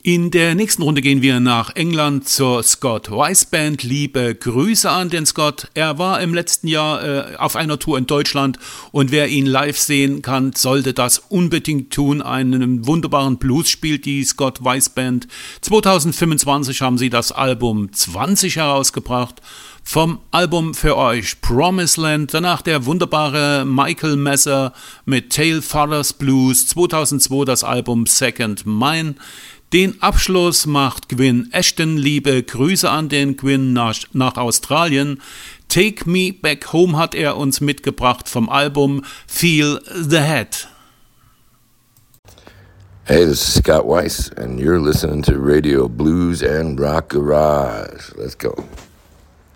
In der nächsten Runde gehen wir nach England zur Scott Weiss Band. Liebe Grüße an den Scott. Er war im letzten Jahr auf einer Tour in Deutschland und wer ihn live sehen kann, sollte das unbedingt tun. Einen wunderbaren Blues spielt die Scott Weiss Band. 2025 haben sie das Album 20 herausgebracht. Vom Album für euch Promised Land, danach der wunderbare Michael Messer mit Tail Father's Blues, 2002 das Album Second Mine. Den Abschluss macht Gwyn Ashton. Liebe Grüße an den Gwyn nach Australien. Take Me Back Home hat er uns mitgebracht vom Album Feel the Head. Hey, this is Scott Weiss, and you're listening to Radio Blues and Rock Garage. Let's go.